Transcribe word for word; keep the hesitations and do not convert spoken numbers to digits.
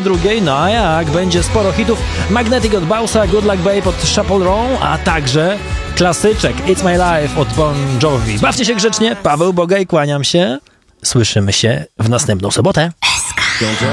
drugiej, no a jak, będzie sporo hitów. Magnetic od Bausa, Good Luck Babe od Chappell Roan, a także klasyczek It's My Life od Bon Jovi. Bawcie się grzecznie, Paweł Bogaj, kłaniam się. Słyszymy się w następną sobotę.